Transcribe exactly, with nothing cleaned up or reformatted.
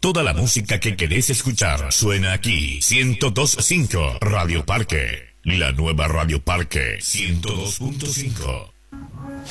Toda la música que querés escuchar suena aquí. ciento dos punto cinco Radio Parque. La nueva Radio Parque ciento dos punto cinco.